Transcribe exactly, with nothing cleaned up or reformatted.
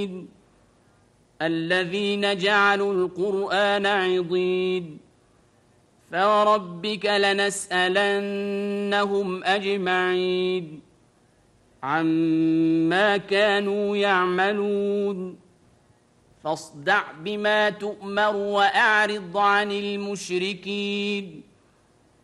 الذين جعلوا القرآن عضين فوربك لنسألنهم أجمعين عما كانوا يعملون فاصدع بما تؤمر وأعرض عن المشركين